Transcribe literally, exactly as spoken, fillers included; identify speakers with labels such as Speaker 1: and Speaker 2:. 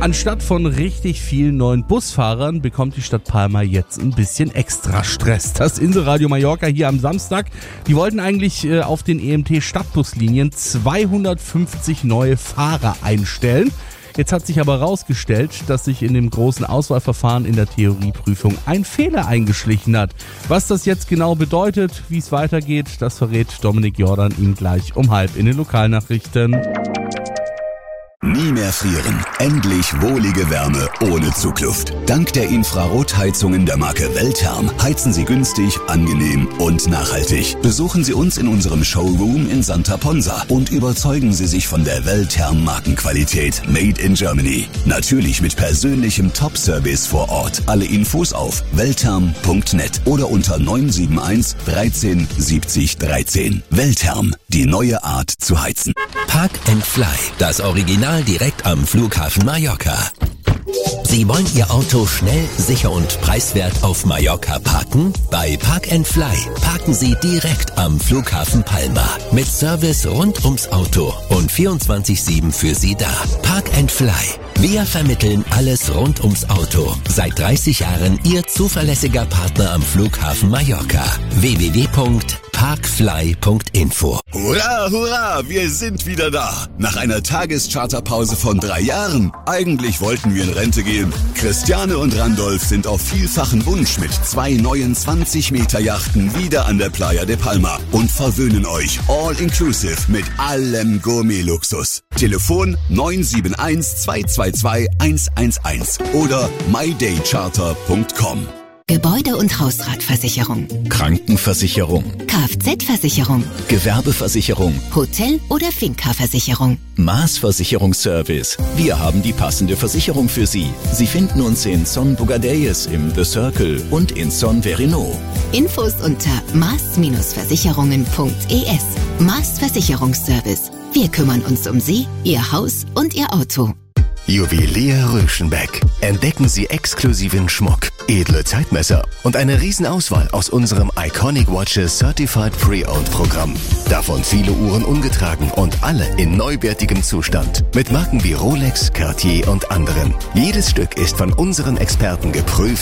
Speaker 1: Anstatt von richtig vielen neuen Busfahrern bekommt die Stadt Palma jetzt ein bisschen extra Stress. Das Inselradio Mallorca hier am Samstag, die wollten eigentlich äh, auf den E M T-Stadtbuslinien zweihundertfünfzig neue Fahrer einstellen. Jetzt hat sich aber herausgestellt, dass sich in dem großen Auswahlverfahren in der Theorieprüfung ein Fehler eingeschlichen hat. Was das jetzt genau bedeutet, wie es weitergeht, das verrät Dominik Jordan Ihnen gleich um halb in den Lokalnachrichten.
Speaker 2: Nie mehr frieren. Endlich wohlige Wärme ohne Zugluft. Dank der Infrarotheizungen der Marke Weltherm heizen Sie günstig, angenehm und nachhaltig. Besuchen Sie uns in unserem Showroom in Santa Ponsa und überzeugen Sie sich von der Weltherm Markenqualität Made in Germany. Natürlich mit persönlichem Top-Service vor Ort. Alle Infos auf weltherm punkt net oder unter neun sieben eins dreizehn siebzig dreizehn. Weltherm, die neue Art zu heizen.
Speaker 3: Park and Fly, das Original direkt am Flughafen Mallorca. Sie wollen Ihr Auto schnell, sicher und preiswert auf Mallorca parken? Bei Park and Fly parken Sie direkt am Flughafen Palma. Mit Service rund ums Auto und vierundzwanzig sieben für Sie da. Park and Fly. Wir vermitteln alles rund ums Auto. Seit dreißig Jahren Ihr zuverlässiger Partner am Flughafen Mallorca. w w w punkt parkfly punkt info.
Speaker 2: Hurra, hurra, wir sind wieder da. Nach einer Tagescharterpause von drei Jahren. Eigentlich wollten wir in Rente gehen. Christiane und Randolph sind auf vielfachen Wunsch mit zwei neuen zwanzig Meter Yachten wieder an der Playa de Palma und verwöhnen euch all inclusive mit allem Gourmet-Luxus. Telefon neun sieben eins zwei zwei zwei eins eins eins oder my day charter punkt com.
Speaker 4: Gebäude- und Hausratversicherung,
Speaker 3: Krankenversicherung,
Speaker 4: Kfz-Versicherung,
Speaker 3: Gewerbeversicherung,
Speaker 4: Hotel- oder Finca-Versicherung.
Speaker 3: Maß-Versicherungsservice. Wir haben die passende Versicherung für Sie. Sie finden uns in Son Bogadelles im The Circle und in Son Verino.
Speaker 4: Infos unter maß versicherungen punkt e s. Maß Versicherungsservice. Wir kümmern uns um Sie, Ihr Haus und Ihr Auto.
Speaker 5: Juwelier Röschenbeck. Entdecken Sie exklusiven Schmuck, edle Zeitmesser und eine Riesenauswahl aus unserem Iconic Watches Certified Pre-Owned Programm. Davon viele Uhren ungetragen und alle in neuwertigem Zustand. Mit Marken wie Rolex, Cartier und anderen. Jedes Stück ist von unseren Experten geprüft